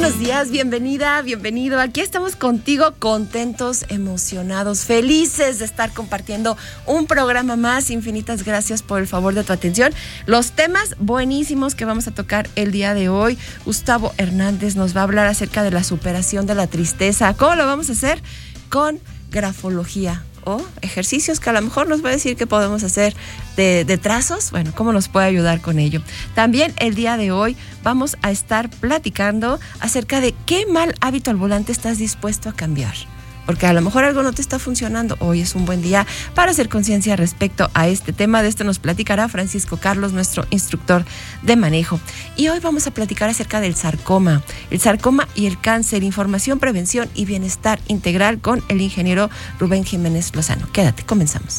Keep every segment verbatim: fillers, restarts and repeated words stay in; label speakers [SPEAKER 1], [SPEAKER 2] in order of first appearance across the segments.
[SPEAKER 1] buenos días, bienvenida, bienvenido. Aquí estamos contigo, contentos, emocionados, felices de estar compartiendo un programa más. Infinitas gracias por el favor de tu atención. Los temas buenísimos que vamos a tocar el día de hoy. Gustavo Hernández nos va a hablar acerca de la superación de la tristeza. ¿Cómo lo vamos a hacer? Con grafología o ejercicios que a lo mejor nos va a decir que podemos hacer de, de trazos. Bueno, ¿cómo nos puede ayudar con ello? También el día de hoy vamos a estar platicando acerca de qué mal hábito al volante estás dispuesto a cambiar. Porque a lo mejor algo no te está funcionando. Hoy es un buen día para hacer conciencia respecto a este tema. De esto nos platicará Francisco Carlos, nuestro instructor de manejo. Y hoy vamos a platicar acerca del sarcoma. El sarcoma y el cáncer, información, prevención y bienestar integral con el ingeniero Rubén Jiménez Lozano. Quédate, comenzamos.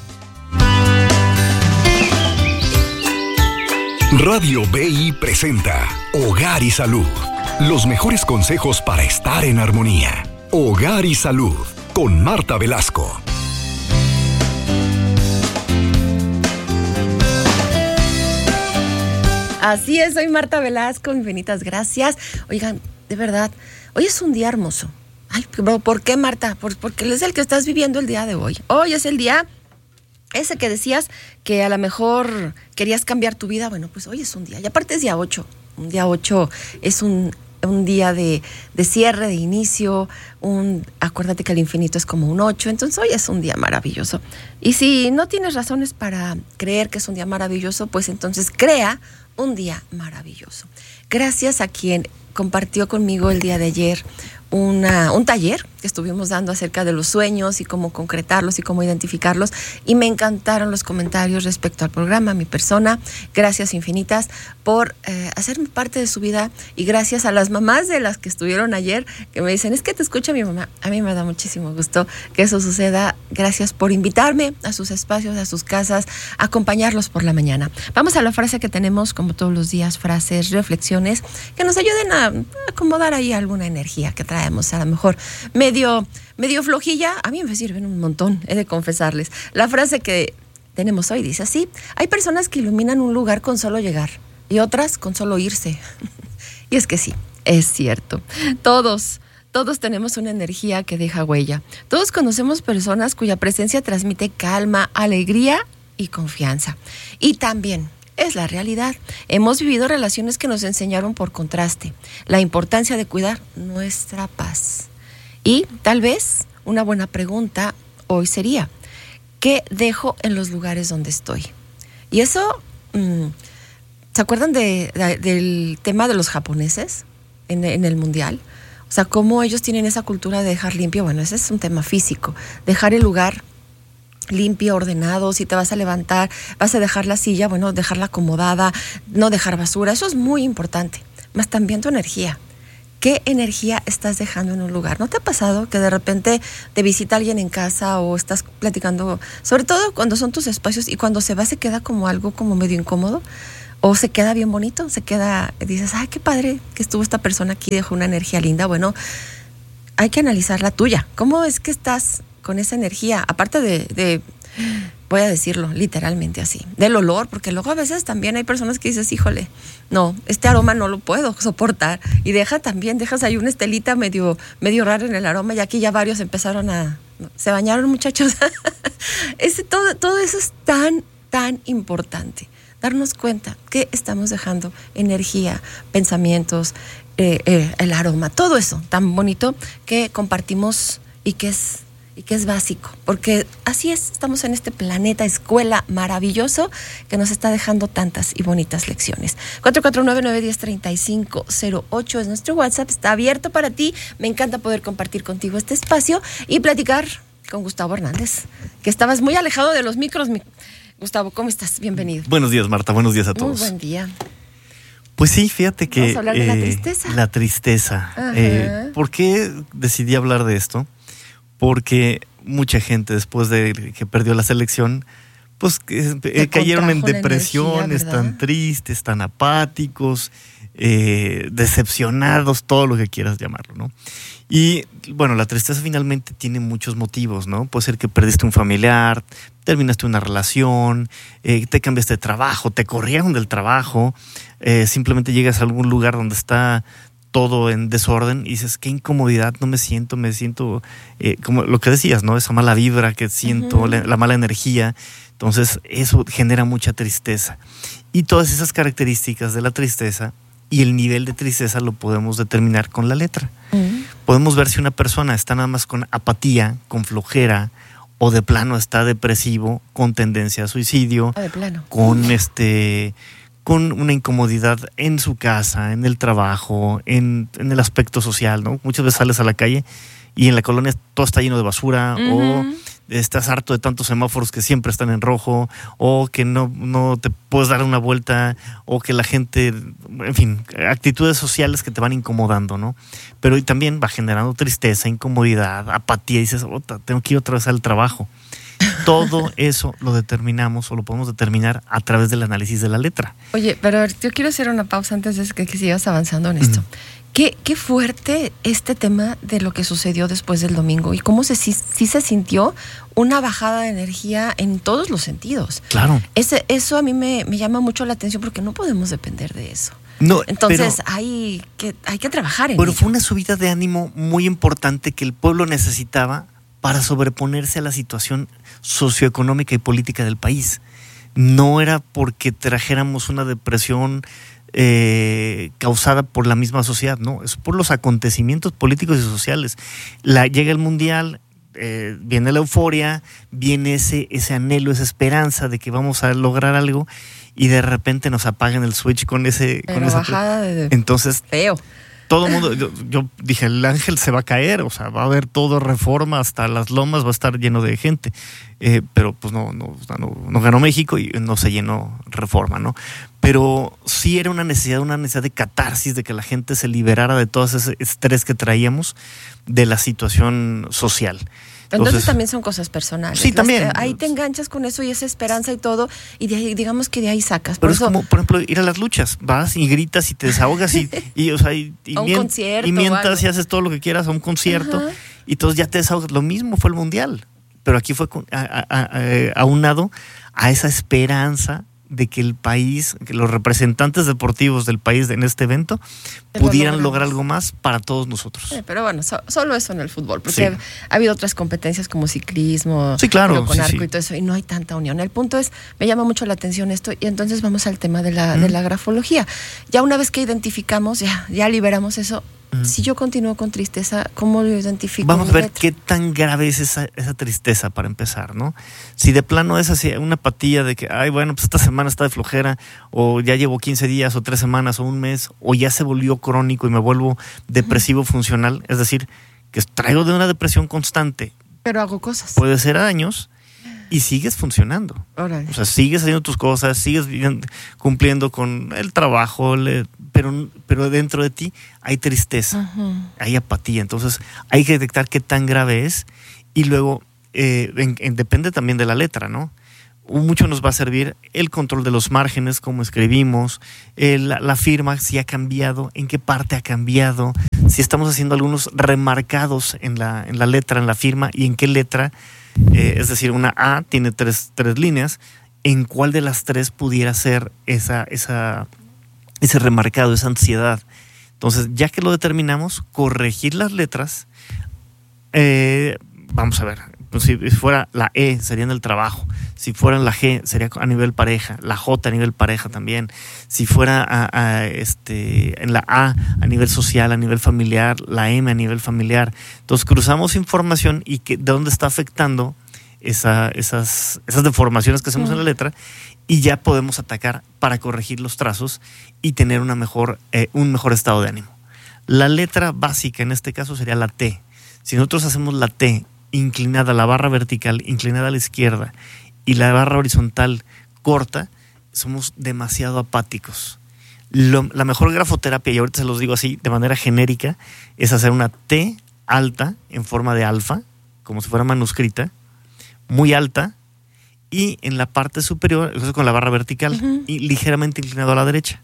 [SPEAKER 2] Radio B I presenta Hogar y Salud. Los mejores consejos para estar en armonía. Hogar y Salud, con Marta Velasco.
[SPEAKER 1] Así es, soy Marta Velasco, infinitas gracias. Oigan, de verdad, hoy es un día hermoso. Ay, ¿por qué, Marta? Porque es el que estás viviendo el día de hoy. Hoy es el día ese que decías que a lo mejor querías cambiar tu vida. Bueno, pues hoy es un día, y aparte es día ocho. Un día ocho es un... un día de, de cierre, de inicio, un, acuérdate que el infinito es como un ocho, entonces hoy es un día maravilloso. Y si no tienes razones para creer que es un día maravilloso, pues entonces crea un día maravilloso. Gracias a quien compartió conmigo el día de ayer una, un taller que estuvimos dando acerca de los sueños y cómo concretarlos y cómo identificarlos, y me encantaron los comentarios respecto al programa, mi persona. Gracias infinitas por eh, hacerme parte de su vida, y gracias a las mamás de las que estuvieron ayer que me dicen, es que te escucha mi mamá. A mí me da muchísimo gusto que eso suceda. Gracias por invitarme a sus espacios, a sus casas, a acompañarlos por la mañana. Vamos a la frase que tenemos como todos los días, frases, reflexiones que nos ayuden a acomodar ahí alguna energía que traemos a lo mejor medio, medio flojilla. A mí me sirven un montón, he de confesarles. La frase que tenemos hoy dice así: hay personas que iluminan un lugar con solo llegar y otras con solo irse. Y es que sí, es cierto. Todos, todos tenemos una energía que deja huella. Todos conocemos personas cuya presencia transmite calma, alegría y confianza. Y también es la realidad. Hemos vivido relaciones que nos enseñaron por contraste la importancia de cuidar nuestra paz. Y tal vez una buena pregunta hoy sería: ¿qué dejo en los lugares donde estoy? Y eso, mmm, ¿se acuerdan de, de, del tema de los japoneses en, en el mundial? O sea, cómo ellos tienen esa cultura de dejar limpio. Bueno, ese es un tema físico. Dejar el lugar limpio, ordenado. Si te vas a levantar, vas a dejar la silla, bueno, dejarla acomodada, no dejar basura. Eso es muy importante. Más también tu energía. ¿Qué energía estás dejando en un lugar? ¿No te ha pasado que de repente te visita alguien en casa o estás platicando, sobre todo cuando son tus espacios, y cuando se va se queda como algo como medio incómodo? O se queda bien bonito, se queda, dices, ay, qué padre que estuvo esta persona aquí, dejó una energía linda. Bueno, hay que analizar la tuya. ¿Cómo es que estás con esa energía? Aparte de, de, voy a decirlo literalmente así, del olor, porque luego a veces también hay personas que dices, híjole, no, este aroma no lo puedo soportar, y deja también, dejas ahí una estelita medio, medio rara en el aroma, y aquí ya varios empezaron a, se bañaron muchachos. Ese, todo, todo eso es tan, tan importante, darnos cuenta que estamos dejando energía, pensamientos, eh, eh, el aroma, todo eso tan bonito que compartimos y que es y que es básico, porque así es, estamos en este planeta escuela maravilloso que nos está dejando tantas y bonitas lecciones. cuatro cuatro nueve, nueve uno cero, tres cinco cero ocho es nuestro WhatsApp, está abierto para ti. Me encanta poder compartir contigo este espacio y platicar con Gustavo Hernández, que estabas muy alejado de los micros. Gustavo, ¿cómo estás? Bienvenido.
[SPEAKER 3] Buenos días, Marta, buenos días a todos.
[SPEAKER 1] Muy buen día.
[SPEAKER 3] Pues sí, fíjate que...
[SPEAKER 1] Vamos a hablar de eh, la tristeza.
[SPEAKER 3] La tristeza. Eh, ¿Por qué decidí hablar de esto? Porque mucha gente, después de que perdió la selección, pues eh, cayeron en depresión, energía, están tristes, están apáticos, eh, decepcionados, todo lo que quieras llamarlo, ¿no? Y bueno, la tristeza finalmente tiene muchos motivos, ¿no? Puede ser que perdiste un familiar, terminaste una relación, eh, te cambiaste de trabajo, te corrieron del trabajo, eh, simplemente llegas a algún lugar donde está todo en desorden y dices, qué incomodidad, no me siento, me siento, eh, como lo que decías, ¿no? Esa mala vibra que siento, uh-huh. la, la mala energía. Entonces, eso genera mucha tristeza. Y todas esas características de la tristeza y el nivel de tristeza lo podemos determinar con la letra. Uh-huh. Podemos ver si una persona está nada más con apatía, con flojera, o de plano está depresivo, con tendencia a suicidio,
[SPEAKER 1] ah, de plano.
[SPEAKER 3] con este... con una incomodidad en su casa, en el trabajo, en, en el aspecto social, ¿no? Muchas veces sales a la calle y en la colonia todo está lleno de basura, uh-huh. o estás harto de tantos semáforos que siempre están en rojo, o que no, no te puedes dar una vuelta, o que la gente, en fin, actitudes sociales que te van incomodando, ¿no? Pero y también va generando tristeza, incomodidad, apatía, y dices, oh, tengo que ir otra vez al trabajo. Todo eso lo determinamos o lo podemos determinar a través del análisis de la letra.
[SPEAKER 1] Oye, pero yo quiero hacer una pausa antes de que, que sigas avanzando en esto. Mm. Qué, qué fuerte este tema de lo que sucedió después del domingo y cómo se, sí, sí se sintió una bajada de energía en todos los sentidos.
[SPEAKER 3] Claro.
[SPEAKER 1] Ese, eso a mí me, me llama mucho la atención porque no podemos depender de eso.
[SPEAKER 3] No,
[SPEAKER 1] Entonces
[SPEAKER 3] pero,
[SPEAKER 1] hay, que, hay que trabajar en
[SPEAKER 3] Pero
[SPEAKER 1] ello.
[SPEAKER 3] Fue una subida de ánimo muy importante que el pueblo necesitaba para sobreponerse a la situación socioeconómica y política del país. No era porque trajéramos una depresión eh, causada por la misma sociedad, no, es por los acontecimientos políticos y sociales. La, llega el Mundial, eh, viene la euforia, viene ese, ese anhelo, esa esperanza de que vamos a lograr algo y de repente nos apagan el switch con ese...
[SPEAKER 1] Pero
[SPEAKER 3] con esa
[SPEAKER 1] bajada de...
[SPEAKER 3] Entonces,
[SPEAKER 1] feo.
[SPEAKER 3] Todo el mundo, yo, yo dije, el ángel se va a caer, o sea, va a haber todo Reforma, hasta las lomas va a estar lleno de gente. Eh, pero pues no, no, no, no ganó México y no se llenó Reforma, ¿no? Pero sí era una necesidad, una necesidad de catarsis, de que la gente se liberara de todo ese estrés que traíamos de la situación social.
[SPEAKER 1] Entonces,
[SPEAKER 3] Entonces
[SPEAKER 1] también son cosas personales.
[SPEAKER 3] Sí, también.
[SPEAKER 1] Las, ahí te enganchas con eso y esa esperanza y todo, y de ahí, digamos que de ahí sacas. Por
[SPEAKER 3] Pero
[SPEAKER 1] eso,
[SPEAKER 3] es como, por ejemplo, ir a las luchas. Vas y gritas y te desahogas y, y, o sea, y, y,
[SPEAKER 1] a un
[SPEAKER 3] mien-
[SPEAKER 1] concierto
[SPEAKER 3] y mientas
[SPEAKER 1] o
[SPEAKER 3] y haces todo lo que quieras a un concierto.
[SPEAKER 1] Ajá.
[SPEAKER 3] Y entonces ya te desahogas. Lo mismo fue el Mundial. Pero aquí fue con, a, a, a, aunado a esa esperanza de que el país, que los representantes deportivos del país en este evento
[SPEAKER 1] Pero
[SPEAKER 3] pudieran
[SPEAKER 1] logramos.
[SPEAKER 3] lograr algo más para todos nosotros.
[SPEAKER 1] Sí, pero bueno, so, solo eso en el fútbol, porque
[SPEAKER 3] Sí.
[SPEAKER 1] ha habido otras competencias como ciclismo,
[SPEAKER 3] Sí, claro,
[SPEAKER 1] tiro con
[SPEAKER 3] sí,
[SPEAKER 1] arco
[SPEAKER 3] sí.
[SPEAKER 1] y todo eso, y no hay tanta unión. El punto es, me llama mucho la atención esto, y entonces vamos al tema de la, mm. de la grafología. Ya una vez que identificamos, ya, ya liberamos eso, mm. si yo continúo con tristeza, ¿cómo lo identifico?
[SPEAKER 3] Vamos a ver
[SPEAKER 1] letra?
[SPEAKER 3] qué tan grave es esa, esa tristeza para empezar, ¿no? Si de plano es así, una apatía de que, ay, bueno, pues esta semana está de flojera, o ya llevo quince días, o tres semanas, o un mes, o ya se volvió crónico y me vuelvo depresivo uh-huh. funcional, es decir, que traigo de una depresión constante.
[SPEAKER 1] Pero hago cosas.
[SPEAKER 3] Puede ser años y sigues funcionando.
[SPEAKER 1] Órale.
[SPEAKER 3] O sea, sigues haciendo tus cosas, sigues cumpliendo con el trabajo, le, pero, pero dentro de ti hay tristeza, uh-huh. hay apatía. Entonces hay que detectar qué tan grave es y luego eh, en, en, depende también de la letra, ¿no? Mucho nos va a servir el control de los márgenes, cómo escribimos, el, la, la firma, si ha cambiado, en qué parte ha cambiado, si estamos haciendo algunos remarcados en la, en la letra, en la firma, y en qué letra, eh, es decir, una A tiene tres, tres líneas, en cuál de las tres pudiera ser esa, esa, ese remarcado, esa ansiedad. Entonces, ya que lo determinamos, corregir las letras, eh, vamos a ver, si fuera la E sería en el trabajo, si fuera la G sería a nivel pareja, la J a nivel pareja también, si fuera a, a este, en la A a nivel social, a nivel familiar, la M a nivel familiar. Entonces cruzamos información y que, de dónde está afectando esa, esas, esas deformaciones que hacemos mm. en la letra, y ya podemos atacar para corregir los trazos y tener una mejor, eh, un mejor estado de ánimo. La letra básica en este caso sería la T. Si nosotros hacemos la T inclinada, la barra vertical inclinada a la izquierda y la barra horizontal corta, somos demasiado apáticos. Lo, la mejor grafoterapia, y ahorita se los digo así de manera genérica, es hacer una T alta en forma de alfa, como si fuera manuscrita, muy alta, y en la parte superior, con la barra vertical, uh-huh. y ligeramente inclinado a la derecha.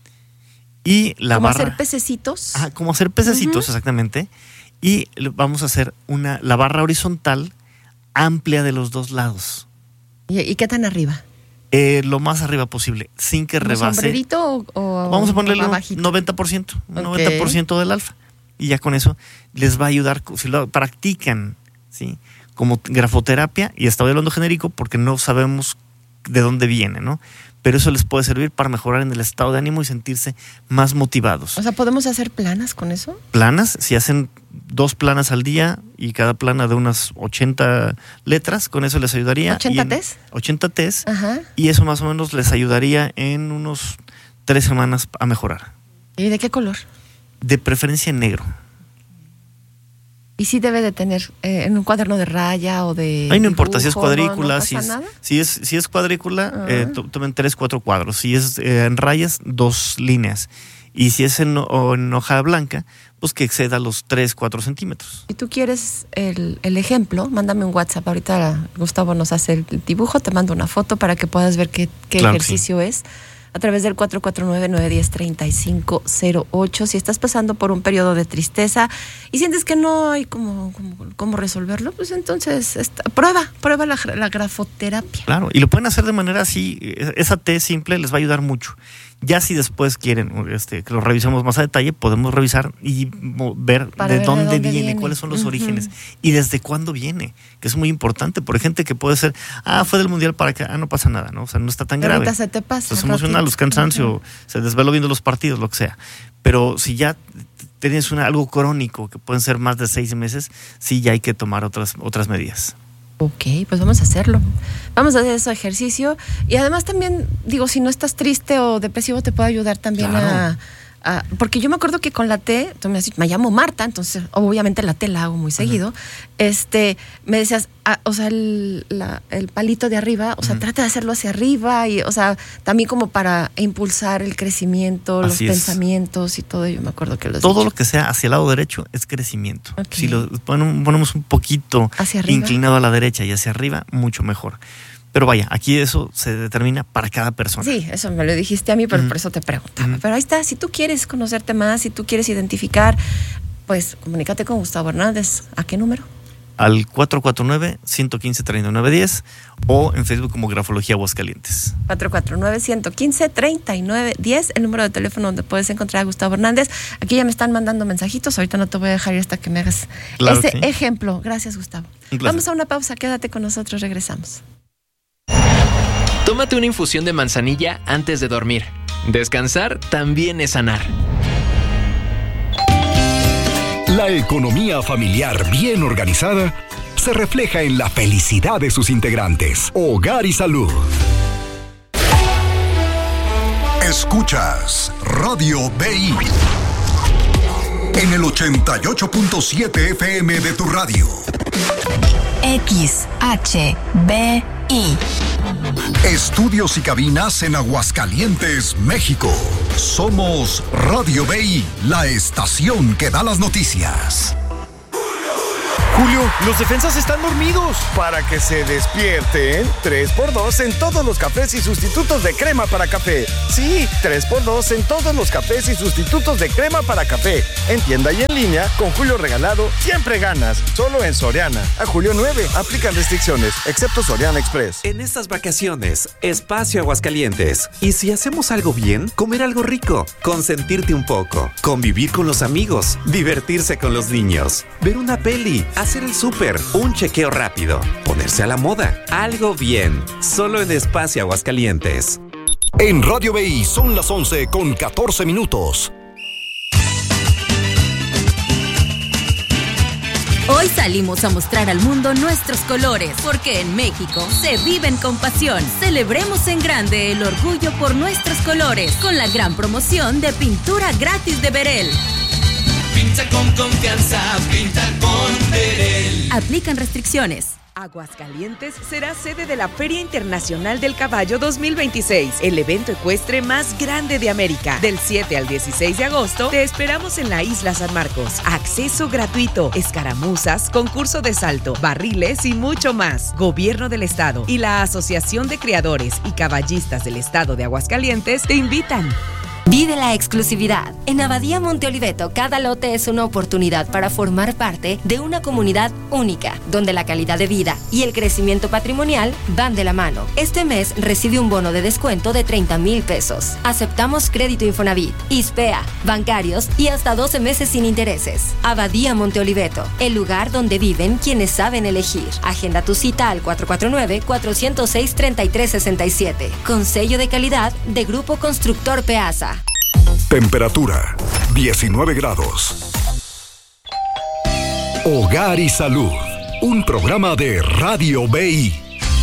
[SPEAKER 3] Y la
[SPEAKER 1] ¿Cómo
[SPEAKER 3] barra,
[SPEAKER 1] hacer pececitos?
[SPEAKER 3] Ajá, como hacer pececitos, uh-huh. exactamente. Y vamos a hacer una, la barra horizontal amplia de los dos lados.
[SPEAKER 1] ¿Y, y qué tan arriba?
[SPEAKER 3] Eh, lo más arriba posible, sin que rebase.
[SPEAKER 1] ¿Un sombrerito o, o
[SPEAKER 3] vamos a ponerle un noventa por ciento, un okay. noventa por ciento del alfa. Y ya con eso les va a ayudar, si lo practican, ¿sí? Como grafoterapia, y estoy hablando genérico porque no sabemos de dónde viene, ¿no? Pero eso les puede servir para mejorar en el estado de ánimo y sentirse más motivados.
[SPEAKER 1] O sea, ¿podemos hacer planas con eso?
[SPEAKER 3] Planas, si hacen dos planas al día y cada plana de unas ochenta letras, con eso les ayudaría.
[SPEAKER 1] ¿ochenta tés?
[SPEAKER 3] ochenta tés. Ajá. Y eso más o menos les ayudaría en unos tres semanas a mejorar.
[SPEAKER 1] ¿Y de qué color?
[SPEAKER 3] De preferencia en negro.
[SPEAKER 1] ¿Y sí debe de tener eh, en un cuaderno de raya o de
[SPEAKER 3] Ahí no
[SPEAKER 1] dibujo,
[SPEAKER 3] importa, si es cuadrícula,
[SPEAKER 1] no, no
[SPEAKER 3] si, es,
[SPEAKER 1] nada?
[SPEAKER 3] si es si es cuadrícula, uh-huh. eh, tomen tres, cuatro cuadros. Si es eh, en rayas, dos líneas. Y si es en, o en hoja blanca, pues que exceda los tres, cuatro centímetros.
[SPEAKER 1] Si tú quieres el, el ejemplo, mándame un WhatsApp. Ahorita Gustavo nos hace el dibujo, te mando una foto para que puedas ver qué, qué
[SPEAKER 3] claro
[SPEAKER 1] ejercicio
[SPEAKER 3] sí.
[SPEAKER 1] es. A través del cuatro cuatro nueve, nueve uno cero, tres cinco cero ocho. Si estás pasando por un periodo de tristeza y sientes que no hay cómo, cómo, cómo resolverlo, pues entonces esta, prueba, prueba la, la grafoterapia.
[SPEAKER 3] Claro, y lo pueden hacer de manera así, esa T simple les va a ayudar mucho. Ya si después quieren este, que lo revisemos más a detalle, podemos revisar y ver, de,
[SPEAKER 1] ver
[SPEAKER 3] dónde
[SPEAKER 1] de dónde
[SPEAKER 3] viene,
[SPEAKER 1] viene,
[SPEAKER 3] cuáles son los
[SPEAKER 1] uh-huh.
[SPEAKER 3] orígenes y desde cuándo viene, que es muy importante. Por gente que puede ser, ah, fue del mundial para acá, ah, no pasa nada, ¿no? O sea, no está tan
[SPEAKER 1] Pero
[SPEAKER 3] grave.
[SPEAKER 1] ahorita se te pasa.
[SPEAKER 3] Es emocional, los cansancio, uh-huh. se desveló viendo los partidos, lo que sea. Pero si ya tienes una, algo crónico, que pueden ser más de seis meses, sí ya hay que tomar otras, otras medidas.
[SPEAKER 1] Ok, pues vamos a hacerlo. Vamos a hacer ese ejercicio. Y además también, digo, si no estás triste o depresivo, te puede ayudar también claro. a, a... Porque yo me acuerdo que con la T, tú me decías, me llamo Marta, entonces obviamente la T la hago muy seguido. Uh-huh. Este, me decías, ah, o sea, el, la, el palito de arriba, o sea, uh-huh. trata de hacerlo hacia arriba. Y, o sea, también como para impulsar el crecimiento, Así los es. pensamientos y todo. Yo me acuerdo que lo
[SPEAKER 3] Todo
[SPEAKER 1] dicho.
[SPEAKER 3] lo que sea hacia el lado derecho es crecimiento.
[SPEAKER 1] Okay.
[SPEAKER 3] Si lo ponemos un poquito inclinado a la derecha y hacia arriba, mucho mejor. Pero vaya, aquí eso se determina para cada persona.
[SPEAKER 1] Sí, eso me lo dijiste a mí, pero uh-huh. por eso te preguntaba. Uh-huh. Pero ahí está, si tú quieres conocerte más, si tú quieres identificar, pues comunícate con Gustavo Hernández. ¿A qué número?
[SPEAKER 3] Al cuatro cuatro nueve, uno uno cinco, tres nueve uno cero o en Facebook como Grafología Aguascalientes.
[SPEAKER 1] cuatro cuatro nueve, uno uno cinco, tres nueve uno cero, el número de teléfono donde puedes encontrar a Gustavo Hernández. Aquí ya me están mandando mensajitos, ahorita no te voy a dejar ir hasta que me hagas claro, ese sí. ejemplo. Gracias, Gustavo. Vamos a una pausa, quédate con nosotros, regresamos.
[SPEAKER 4] Tómate una infusión de manzanilla antes de dormir. Descansar también es sanar.
[SPEAKER 2] La economía familiar bien organizada se refleja en la felicidad de sus integrantes. Hogar y Salud. Escuchas Radio B I en el ochenta y ocho punto siete F M de tu radio.
[SPEAKER 5] X H B I.
[SPEAKER 2] Estudios y cabinas en Aguascalientes, México. Somos Radio B I, la estación que da las noticias.
[SPEAKER 6] Julio, los defensas están dormidos. Para que se despierten, tres por dos en todos los cafés y sustitutos de crema para café. Sí, tres por dos en todos los cafés y sustitutos de crema para café. En tienda y en línea, con Julio regalado, siempre ganas. Solo en Soriana. A julio nueve, aplican restricciones, excepto Soriana Express.
[SPEAKER 7] En estas vacaciones, espacio Aguascalientes. Y si hacemos algo bien, comer algo rico, consentirte un poco, convivir con los amigos, divertirse con los niños, ver una peli, hacer el súper, un chequeo rápido, ponerse a la moda, algo bien, solo en Espacio Aguascalientes.
[SPEAKER 2] En Radio B I son las once con catorce minutos.
[SPEAKER 8] Hoy salimos a mostrar al mundo nuestros colores, porque en México se viven con pasión. Celebremos en grande el orgullo por nuestros colores, con la gran promoción de pintura gratis de Berel.
[SPEAKER 9] Pinta con confianza, pinta con Berel.
[SPEAKER 8] Aplican restricciones.
[SPEAKER 10] Aguascalientes será sede de la Feria Internacional del Caballo dos mil veintiséis, el evento ecuestre más grande de América. Del siete al dieciséis de agosto, te esperamos en la Isla San Marcos. Acceso gratuito, escaramuzas, concurso de salto, barriles y mucho más. Gobierno del Estado y la Asociación de Criadores y Caballistas del Estado de Aguascalientes te invitan.
[SPEAKER 11] Vive la exclusividad. En Abadía Monte Oliveto, cada lote es una oportunidad para formar parte de una comunidad única, donde la calidad de vida y el crecimiento patrimonial van de la mano. Este mes recibe un bono de descuento de treinta mil pesos. Aceptamos crédito Infonavit, ISPEA, bancarios y hasta doce meses sin intereses. Abadía Monte Oliveto, el lugar donde viven quienes saben elegir. Agenda tu cita al cuatro cuatro nueve, cuatro cero seis, tres tres seis siete. Con sello de calidad de Grupo Constructor Peasa.
[SPEAKER 2] Temperatura diecinueve grados. Hogar y Salud, un programa de Radio B I.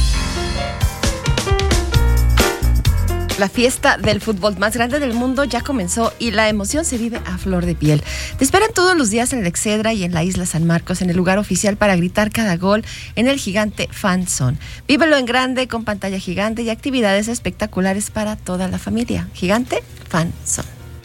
[SPEAKER 1] La fiesta del fútbol más grande del mundo ya comenzó y la emoción se vive a flor de piel. Te esperan todos los días en el Excedra y en la Isla San Marcos, en el lugar oficial para gritar cada gol en el gigante Fan Zone. Vívelo en grande, con pantalla gigante y actividades espectaculares para toda la familia. Gigante Fan Zone.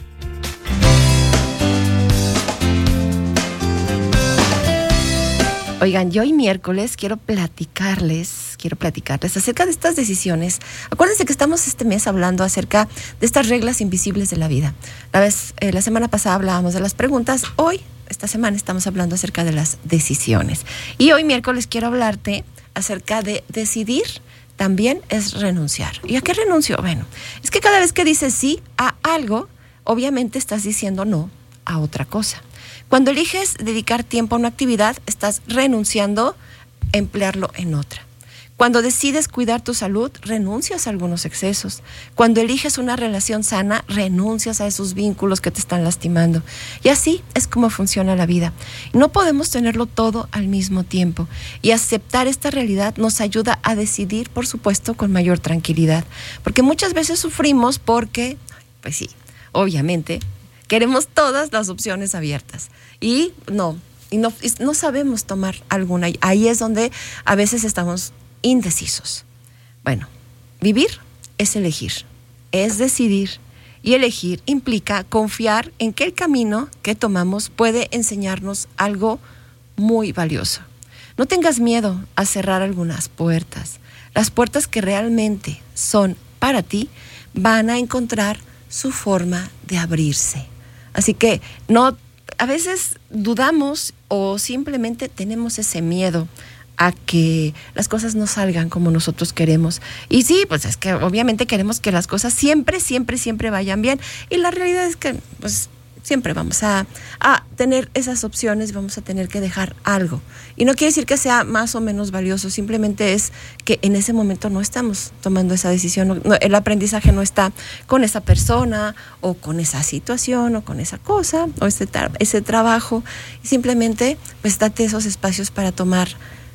[SPEAKER 1] Oigan, yo hoy miércoles quiero platicarles, quiero platicarles acerca de estas decisiones. Acuérdense que estamos este mes hablando acerca de estas reglas invisibles de la vida. La vez, eh, la semana pasada hablábamos de las preguntas, hoy, esta semana, estamos hablando acerca de las decisiones. Y hoy miércoles quiero hablarte acerca de decidir también es renunciar. ¿Y a qué renuncio? Bueno, es que cada vez que dices sí a algo, obviamente estás diciendo no a otra cosa. Cuando eliges dedicar tiempo a una actividad, estás renunciando a emplearlo en otra. Cuando decides cuidar tu salud, renuncias a algunos excesos. Cuando eliges una relación sana, renuncias a esos vínculos que te están lastimando. Y así es como funciona la vida. No podemos tenerlo todo al mismo tiempo. Y aceptar esta realidad nos ayuda a decidir, por supuesto, con mayor tranquilidad. Porque muchas veces sufrimos porque, pues sí, obviamente, queremos todas las opciones abiertas y no, y no, y no sabemos tomar alguna. Ahí es donde a veces estamos indecisos. Bueno, vivir es elegir, es decidir, y elegir implica confiar en que el camino que tomamos puede enseñarnos algo muy valioso. No tengas miedo a cerrar algunas puertas. Las puertas que realmente son para ti van a encontrar su forma de abrirse. Así que no, a veces dudamos o simplemente tenemos ese miedo a que las cosas no salgan como nosotros queremos. Y sí, pues es que obviamente queremos que las cosas siempre, siempre, siempre vayan bien. Y la realidad es que pues siempre vamos a, a tener esas opciones, vamos a tener que dejar algo. Y no quiere decir que sea más o menos valioso, simplemente es que en ese momento no estamos tomando esa decisión, no, no, el aprendizaje no está con esa persona o con esa situación o con esa cosa o ese, tra- ese trabajo. Y simplemente pues date esos espacios para tomar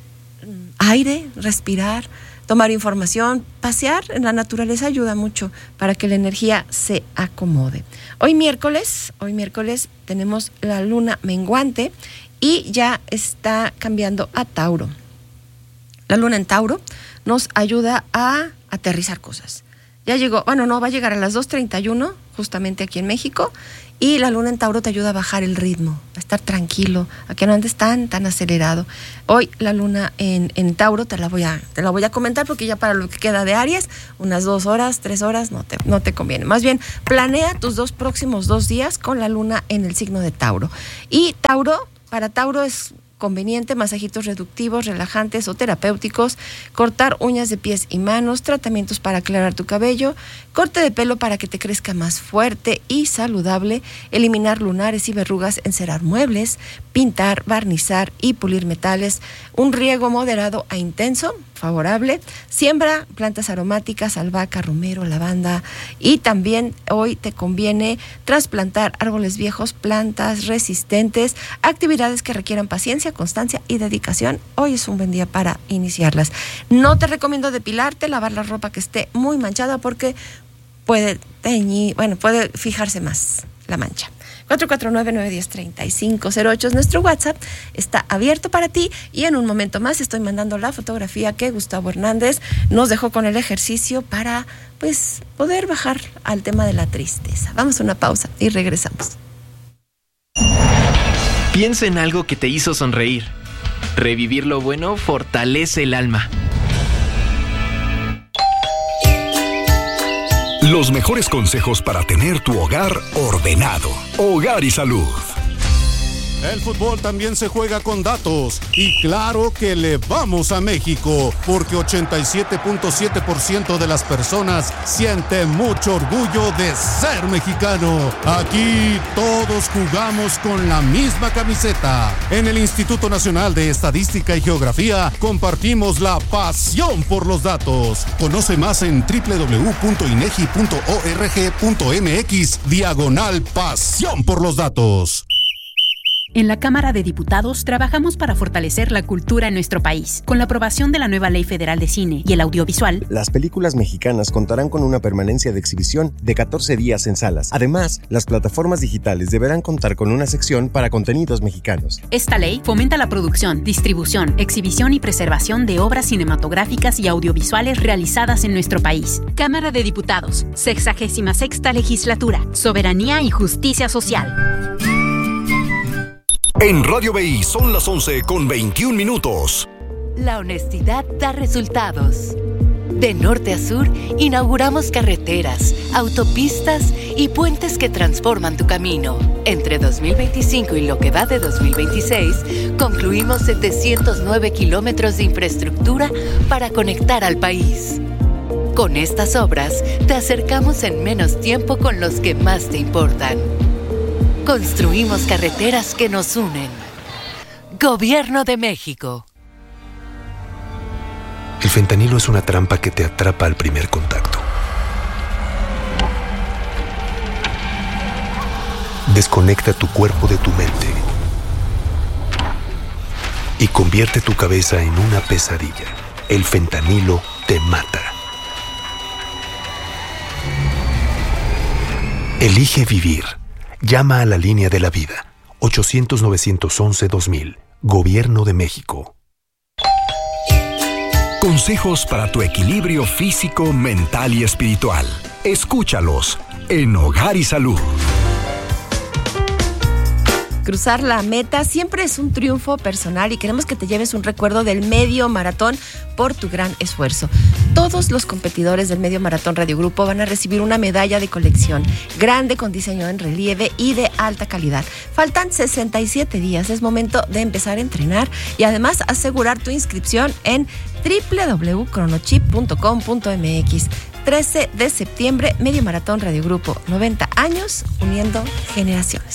[SPEAKER 1] aire, respirar, tomar información, pasear en la naturaleza ayuda mucho para que la energía se acomode. Hoy miércoles, hoy miércoles tenemos la luna menguante y ya está cambiando a Tauro. La luna en Tauro nos ayuda a aterrizar cosas. Ya llegó, bueno, no, va a llegar a las dos treinta y uno, justamente aquí en México, y la luna en Tauro te ayuda a bajar el ritmo, a estar tranquilo, a que no andes tan, tan acelerado. Hoy la luna en, en Tauro te la voy a, te la voy a comentar porque ya para lo que queda de Aries, unas dos horas, tres horas, no te, no te conviene. Más bien, planea tus dos próximos dos días con la luna en el signo de Tauro. Y Tauro, para Tauro es conveniente, masajitos reductivos, relajantes o terapéuticos, cortar uñas de pies y manos, tratamientos para aclarar tu cabello, corte de pelo para que te crezca más fuerte y saludable, eliminar lunares y verrugas, encerar muebles, pintar, barnizar y pulir metales, un riego moderado a intenso, favorable, siembra plantas aromáticas, albahaca, romero, lavanda, y también hoy te conviene trasplantar árboles viejos, plantas resistentes, actividades que requieran paciencia, constancia y dedicación. Hoy es un buen día para iniciarlas. No te recomiendo depilarte, lavar la ropa que esté muy manchada porque puede teñir, bueno, puede fijarse más la mancha. cuatro cuatro nueve, nueve uno cero, tres cinco cero ocho es nuestro WhatsApp, está abierto para ti y en un momento más estoy mandando la fotografía que Gustavo Hernández nos dejó con el ejercicio para pues poder bajar al tema de la tristeza. Vamos a una pausa y regresamos.
[SPEAKER 4] Piensa en algo que te hizo sonreír. Revivir lo bueno fortalece el alma.
[SPEAKER 2] Los mejores consejos para tener tu hogar ordenado. Hogar y Salud.
[SPEAKER 12] El fútbol también se juega con datos y claro que le vamos a México porque ochenta y siete punto siete por ciento de las personas siente mucho orgullo de ser mexicano. Aquí todos jugamos con la misma camiseta. En el Instituto Nacional de Estadística y Geografía compartimos la pasión por los datos. Conoce más en doble u doble u doble u punto inegi punto org punto mx diagonal pasión por los datos.
[SPEAKER 13] En la Cámara de Diputados trabajamos para fortalecer la cultura en nuestro país. Con la aprobación de la nueva Ley Federal de Cine y el Audiovisual,
[SPEAKER 14] las películas mexicanas contarán con una permanencia de exhibición de catorce días en salas. Además, las plataformas digitales deberán contar con una sección para contenidos mexicanos.
[SPEAKER 13] Esta ley fomenta la producción, distribución, exhibición y preservación de obras cinematográficas y audiovisuales realizadas en nuestro país. Cámara de Diputados, sexagésima sexta Legislatura, Soberanía y Justicia Social.
[SPEAKER 2] En Radio B I son las once con veintiún minutos.
[SPEAKER 15] La honestidad da resultados. De norte a sur, inauguramos carreteras, autopistas y puentes que transforman tu camino. Entre dos mil veinticinco y lo que va de dos mil veintiséis, concluimos setecientos nueve kilómetros de infraestructura para conectar al país. Con estas obras, te acercamos en menos tiempo con los que más te importan. Construimos carreteras que nos unen. Gobierno de México.
[SPEAKER 16] El fentanilo es una trampa que te atrapa al primer contacto. Desconecta tu cuerpo de tu mente y convierte tu cabeza en una pesadilla. El fentanilo te mata. Elige vivir. Llama a la línea de la vida. ochocientos, novecientos once, dos mil. Gobierno de México.
[SPEAKER 2] Consejos para tu equilibrio físico, mental y espiritual. Escúchalos en Hogar y Salud.
[SPEAKER 1] Cruzar la meta siempre es un triunfo personal y queremos que te lleves un recuerdo del medio maratón por tu gran esfuerzo. Todos los competidores del medio maratón Radio Grupo van a recibir una medalla de colección grande con diseño en relieve y de alta calidad. Faltan sesenta y siete días, es momento de empezar a entrenar y además asegurar tu inscripción en doble u doble u doble u punto cronochip punto com punto m x. trece de septiembre, Medio Maratón Radio Grupo, noventa años uniendo generaciones.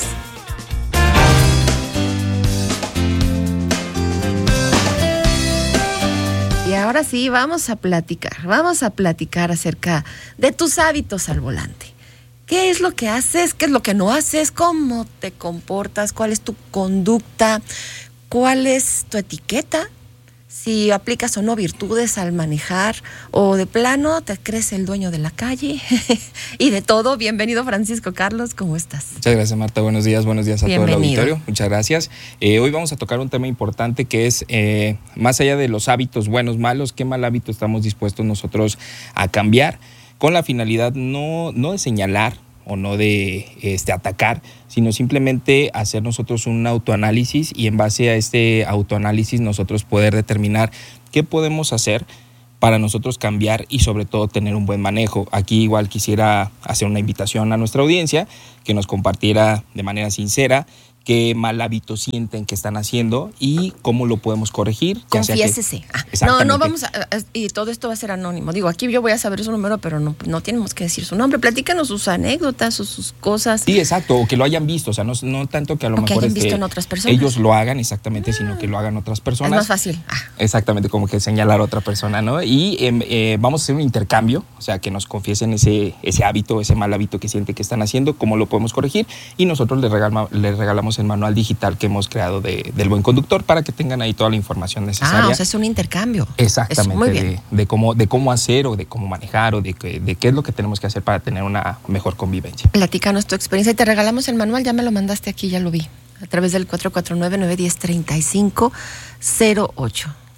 [SPEAKER 1] Y ahora sí, vamos a platicar, vamos a platicar acerca de tus hábitos al volante. ¿Qué es lo que haces? ¿Qué es lo que no haces? ¿Cómo te comportas? ¿Cuál es tu conducta? ¿Cuál es tu etiqueta? Si aplicas o no virtudes al manejar o de plano te crees el dueño de la calle y de todo. Bienvenido, Francisco Carlos, ¿cómo estás?
[SPEAKER 17] Muchas gracias, Marta, buenos días, buenos días a Bienvenido. Todo el auditorio, muchas gracias. Eh, hoy vamos a tocar un tema importante que es, eh, más allá de los hábitos buenos, malos, ¿qué mal hábito estamos dispuestos nosotros a cambiar? Con la finalidad no, no de señalar o no de este, atacar, sino simplemente hacer nosotros un autoanálisis y en base a este autoanálisis nosotros poder determinar qué podemos hacer para nosotros cambiar y sobre todo tener un buen manejo. Aquí igual quisiera hacer una invitación a nuestra audiencia que nos compartiera de manera sincera qué mal hábito sienten que están haciendo y cómo lo podemos corregir.
[SPEAKER 1] Confiésese. Que... Ah, no, no vamos a... Y todo esto va a ser anónimo. Digo, aquí yo voy a saber su número, pero no, no tenemos que decir su nombre. Platícanos sus anécdotas o sus cosas.
[SPEAKER 17] Sí, exacto. O que lo hayan visto. O sea, no, no tanto que a lo
[SPEAKER 1] o
[SPEAKER 17] mejor
[SPEAKER 1] que hayan visto
[SPEAKER 17] este,
[SPEAKER 1] en otras personas.
[SPEAKER 17] Ellos lo hagan exactamente, ah, sino que lo hagan otras personas.
[SPEAKER 1] Es más fácil. Ah.
[SPEAKER 17] Exactamente, como que señalar a otra persona, ¿no? Y eh, eh, vamos a hacer un intercambio, o sea, que nos confiesen ese, ese hábito, ese mal hábito que sienten que están haciendo, cómo lo podemos corregir y nosotros les regalamos, les regalamos el manual digital que hemos creado de, del buen conductor para que tengan ahí toda la información necesaria.
[SPEAKER 1] Ah, o sea, es un intercambio.
[SPEAKER 17] Exactamente,
[SPEAKER 1] muy bien.
[SPEAKER 17] De, de, cómo, de cómo hacer o de cómo manejar o de, de qué es lo que tenemos que hacer para tener una mejor convivencia.
[SPEAKER 1] Platícanos tu experiencia y te regalamos el manual, ya me lo mandaste aquí, ya lo vi, a través del cuatro cuatro nueve, nueve uno cero, tres cinco cero ocho.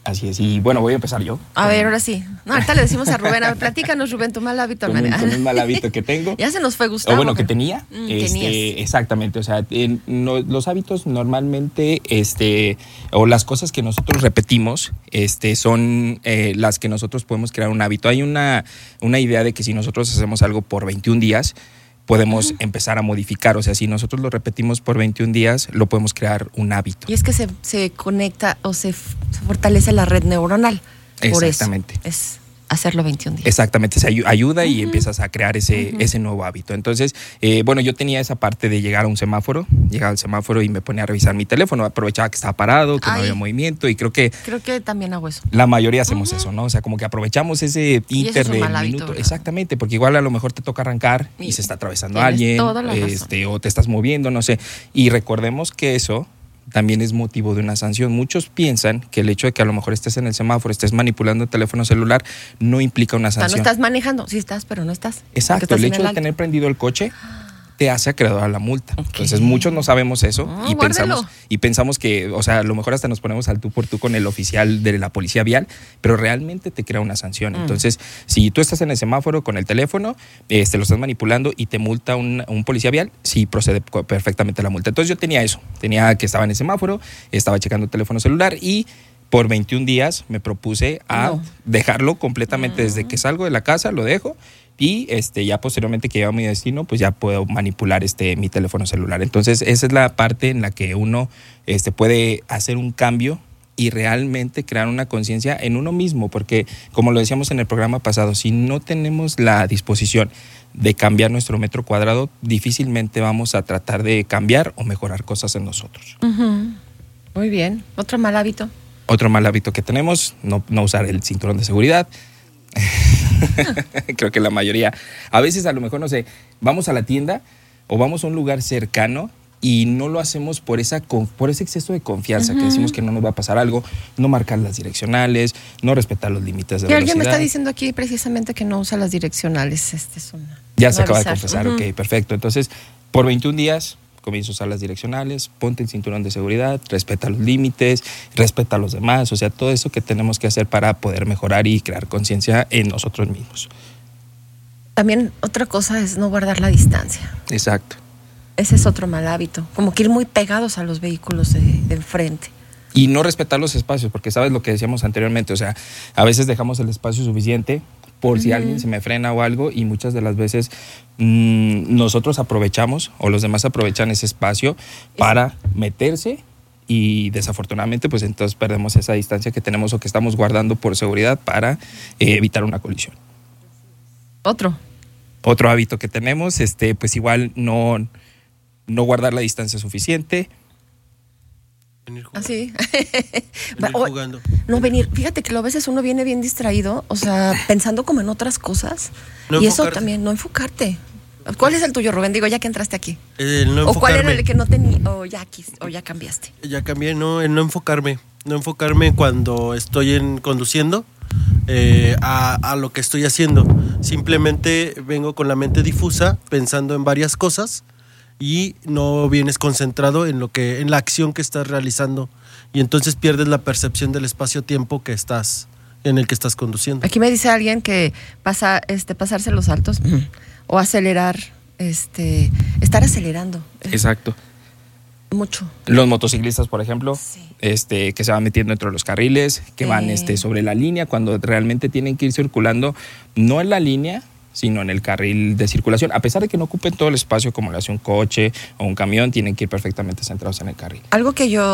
[SPEAKER 17] Así es, y bueno, voy a empezar yo.
[SPEAKER 1] A ver, ahora sí. No, ahorita le decimos a Rubén, a ver, platícanos, Rubén, tu mal hábito.
[SPEAKER 17] Con un, con un mal hábito que tengo.
[SPEAKER 1] Ya se nos fue Gustavo.
[SPEAKER 17] O bueno, que tenía.
[SPEAKER 1] Mm,
[SPEAKER 17] este, exactamente, o sea, en, no, los hábitos normalmente, este, o las cosas que nosotros repetimos, este, son eh, las que nosotros podemos crear un hábito. Hay una, una idea de que si nosotros hacemos algo por veintiún días, podemos uh-huh. empezar a modificar. O sea, si nosotros lo repetimos por veintiún días, lo podemos crear un hábito.
[SPEAKER 1] Y es que se, se conecta o se, se fortalece la red neuronal. Por
[SPEAKER 17] Exactamente.
[SPEAKER 1] Eso es hacerlo veintiún días.
[SPEAKER 17] Exactamente, se ayuda y uh-huh. empiezas a crear ese, uh-huh. ese nuevo hábito. Entonces, eh, bueno, yo tenía esa parte de llegar a un semáforo, llegaba al semáforo y me ponía a revisar mi teléfono, aprovechaba que estaba parado, que Ay. no había movimiento y creo que...
[SPEAKER 1] Creo que también hago eso.
[SPEAKER 17] La mayoría hacemos uh-huh. eso, ¿no? O sea, como que aprovechamos ese inter
[SPEAKER 1] es
[SPEAKER 17] del
[SPEAKER 1] hábito,
[SPEAKER 17] minuto.
[SPEAKER 1] ¿verdad?
[SPEAKER 17] Exactamente, porque igual a lo mejor te toca arrancar y, y se está atravesando alguien, este, o te estás moviendo, no sé. Y recordemos que eso también es motivo de una sanción. Muchos piensan que el hecho de que a lo mejor estés en el semáforo, estés manipulando el teléfono celular, no implica una sanción.
[SPEAKER 1] O sea, no estás manejando, sí estás, pero no estás.
[SPEAKER 17] Exacto, el hecho de tener prendido el coche te hace acreedor a la multa. Okay. Entonces muchos no sabemos eso oh, y pensamos y pensamos que, o sea, a lo mejor hasta nos ponemos al tú por tú con el oficial de la policía vial, pero realmente te crea una sanción. Mm. Entonces, si tú estás en el semáforo con el teléfono, este, lo estás manipulando y te multa un, un policía vial, sí procede perfectamente la multa. Entonces yo tenía eso, tenía que estaba en el semáforo, estaba checando el teléfono celular y por veintiún días me propuse a no. dejarlo completamente. Mm. Desde que salgo de la casa, lo dejo. Y este, ya posteriormente que llego a mi destino, pues ya puedo manipular este, mi teléfono celular. Entonces, esa es la parte en la que uno este, puede hacer un cambio y realmente crear una conciencia en uno mismo. Porque, como lo decíamos en el programa pasado, si no tenemos la disposición de cambiar nuestro metro cuadrado, difícilmente vamos a tratar de cambiar o mejorar cosas en nosotros.
[SPEAKER 1] Uh-huh. Muy bien. ¿Otro mal hábito?
[SPEAKER 17] Otro mal hábito que tenemos, no, no usar el cinturón de seguridad. Creo que la mayoría, a veces a lo mejor, no sé, vamos a la tienda o vamos a un lugar cercano y no lo hacemos por esa por ese exceso de confianza, uh-huh. que decimos que no nos va a pasar algo, no marcar las direccionales, no respetar los límites de
[SPEAKER 1] y
[SPEAKER 17] velocidad.
[SPEAKER 1] Alguien me está diciendo aquí precisamente que no usa las direccionales. Este es una,
[SPEAKER 17] ya se acaba avisar. de confesar, uh-huh. ok, perfecto. Entonces, por veintiún días comienza a usar las direccionales, ponte el cinturón de seguridad, respeta los límites, respeta a los demás, o sea, todo eso que tenemos que hacer para poder mejorar y crear conciencia en nosotros mismos.
[SPEAKER 1] También otra cosa es no guardar la distancia.
[SPEAKER 17] Exacto.
[SPEAKER 1] Ese es otro mal hábito, como que ir muy pegados a los vehículos de, de enfrente.
[SPEAKER 17] Y no respetar los espacios, porque sabes lo que decíamos anteriormente, o sea, a veces dejamos el espacio suficiente por si uh-huh. alguien se me frena o algo, y muchas de las veces mmm, nosotros aprovechamos o los demás aprovechan ese espacio para meterse y desafortunadamente pues entonces perdemos esa distancia que tenemos o que estamos guardando por seguridad para eh, evitar una colisión.
[SPEAKER 1] Otro.
[SPEAKER 17] Otro hábito que tenemos, este, pues igual no, no guardar la distancia suficiente.
[SPEAKER 1] Venir jugando. Así.
[SPEAKER 18] Venir jugando.
[SPEAKER 1] No, venir. Fíjate que a veces uno viene bien distraído, o sea, pensando como en otras cosas. No y enfocarte. Eso también, no enfocarte. ¿Cuál es el tuyo, Rubén? Digo, ya que entraste aquí.
[SPEAKER 18] El no
[SPEAKER 1] enfocarme. ¿O cuál era el que no tenía? O ya, o ya cambiaste.
[SPEAKER 18] Ya cambié, no, el no enfocarme. No enfocarme cuando estoy en, conduciendo eh, a, a lo que estoy haciendo. Simplemente vengo con la mente difusa, pensando en varias cosas, y no vienes concentrado en lo que en la acción que estás realizando, y entonces pierdes la percepción del espacio-tiempo que estás en el que estás conduciendo.
[SPEAKER 1] Aquí me dice alguien que pasa este pasarse los altos uh-huh. o acelerar, este estar acelerando.
[SPEAKER 17] Exacto.
[SPEAKER 1] Mucho.
[SPEAKER 17] Los motociclistas, por ejemplo, sí. este que se van metiendo dentro de los carriles, que eh. van este sobre la línea cuando realmente tienen que ir circulando no en la línea, sino en el carril de circulación. A pesar de que no ocupen todo el espacio como lo hace un coche o un camión, tienen que ir perfectamente centrados en el carril.
[SPEAKER 1] Algo que yo